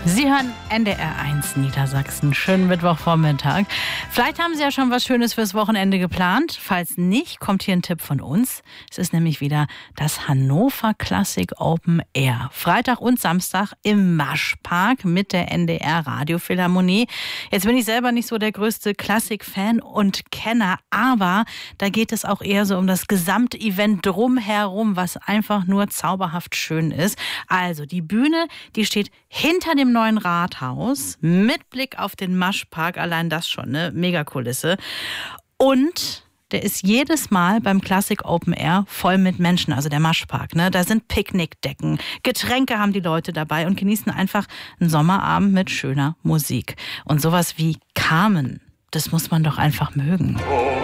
Sie hören NDR 1 Niedersachsen. Schönen Mittwochvormittag. Vielleicht haben Sie ja schon was Schönes fürs Wochenende geplant. Falls nicht, kommt hier ein Tipp von uns. Es ist nämlich wieder das Hannover Classic Open Air. Freitag und Samstag im Maschpark mit der NDR Radiophilharmonie. Jetzt bin ich selber nicht so der größte Klassik-Fan und Kenner, aber da geht es auch eher so um das Gesamtevent drumherum, was einfach nur zauberhaft schön ist. Also die Bühne, die steht hinter dem neuen Rathaus mit Blick auf den Maschpark. Allein das schon, ne? Megakulisse. Und der ist jedes Mal beim Classic Open Air voll mit Menschen, also der Maschpark. Ne? Da sind Picknickdecken, Getränke haben die Leute dabei und genießen einfach einen Sommerabend mit schöner Musik. Und sowas wie Carmen, das muss man doch einfach mögen.